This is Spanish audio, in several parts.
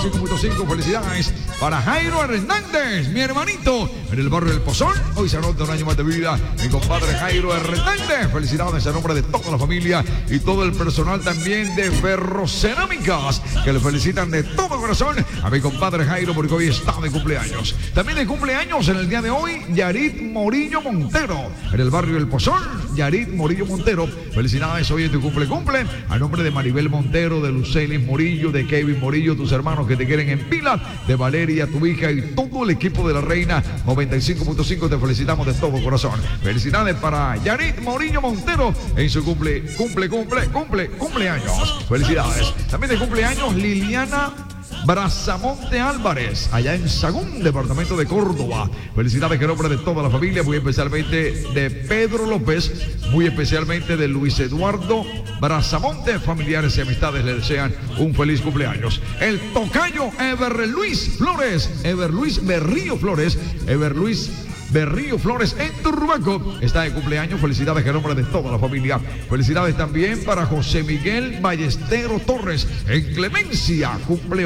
95.5. Felicidades para Jairo Hernández, mi hermanito, en el barrio del Pozón. Hoy se anota un año más de vida. Mi compadre Jairo Hernández. Felicidades a nombre de toda la familia y todo el personal también de Ferrocerámicas, que le felicitan de todo corazón a mi compadre Jairo porque hoy está de cumpleaños. También de cumpleaños en el día de hoy, Yarit Morillo Montero, en el barrio del Pozón. Yarit Morillo Montero, felicidades hoy en tu cumple a nombre de Maribel Montero, de Lucelis Morillo, de Kevin Morillo, tus hermanos que te quieren en pila, de Valeria, tu hija y todo el equipo de la Reina 95.5. Te felicitamos de todo corazón. Felicidades para Yarit Morillo Montero en su cumpleaños. Felicidades. También de cumpleaños Liliana Brazamonte Álvarez, allá en Sagún, departamento de Córdoba. Felicidades en nombre de toda la familia, muy especialmente de Pedro López, muy especialmente de Luis Eduardo Brazamonte. Familiares y amistades le desean un feliz cumpleaños. El tocayo Everluis Flores, Everluis Berrío Flores, Everluis Berrío Flores en Turbaco está de cumpleaños. Felicidades en nombre de toda la familia. Felicidades también para José Miguel Ballestero Torres en Clemencia. Cumple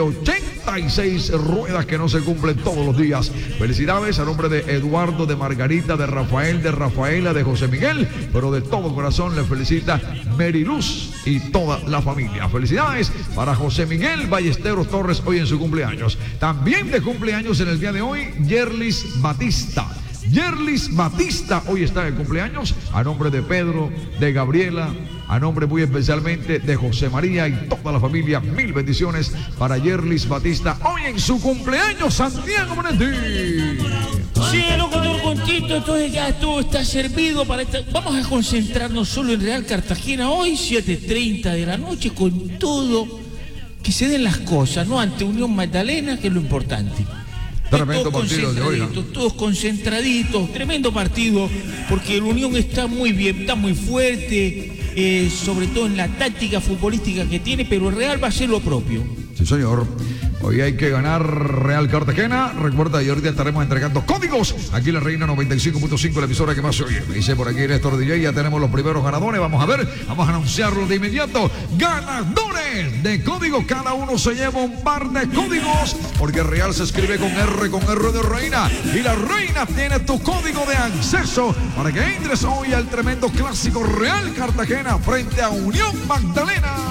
86 ruedas que no se cumplen todos los días. Felicidades a nombre de Eduardo, de Margarita, de Rafael, de Rafaela, de José Miguel. Pero de todo corazón le felicita Meriluz y toda la familia. Felicidades para José Miguel Ballesteros Torres hoy en su cumpleaños. También de cumpleaños en el día de hoy, Yerlis Batista. Yerlis Batista hoy está de cumpleaños a nombre de Pedro, de Gabriela, a nombre muy especialmente de José María y toda la familia. Mil bendiciones para Yerlis Batista hoy en su cumpleaños. Santiago Monetti. Sí, locutor contento, entonces ya todo está servido para esta. Vamos a concentrarnos solo en Real Cartagena hoy, 7:30 de la noche, con todo, que se den las cosas, ¿no? Ante Unión Magdalena, que es lo importante. Tremendo partido de hoy, ¿no? Todos concentraditos, tremendo partido, porque el Unión está muy bien, está muy fuerte, sobre todo en la táctica futbolística que tiene, pero el Real va a hacer lo propio. Sí, señor. Hoy hay que ganar Real Cartagena. Recuerda, y ahorita estaremos entregando códigos aquí en la Reina 95.5, la emisora que más se oye. Me dice por aquí Néstor DJ, ya tenemos los primeros ganadores. Vamos a ver, vamos a anunciarlo de inmediato. Ganadores de códigos, cada uno se lleva un par de códigos, porque Real se escribe con R de Reina. Y la Reina tiene tu código de acceso para que entres hoy al tremendo clásico Real Cartagena frente a Unión Magdalena.